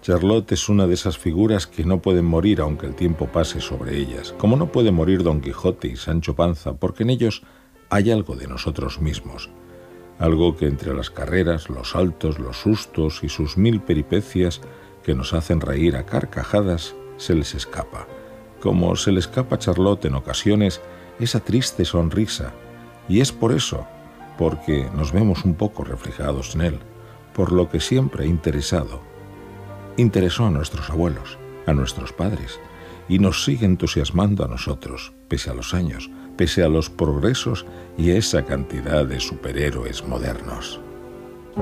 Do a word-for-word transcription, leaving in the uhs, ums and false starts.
Charlotte es una de esas figuras que no pueden morir aunque el tiempo pase sobre ellas, como no puede morir Don Quijote y Sancho Panza, porque en ellos hay algo de nosotros mismos, algo que entre las carreras, los saltos, los sustos y sus mil peripecias que nos hacen reír a carcajadas se les escapa, como se le escapa a Charlotte en ocasiones esa triste sonrisa, y es por eso, porque nos vemos un poco reflejados en él, por lo que siempre ha interesado. Interesó a nuestros abuelos, a nuestros padres, y nos sigue entusiasmando a nosotros, pese a los años, pese a los progresos y esa cantidad de superhéroes modernos.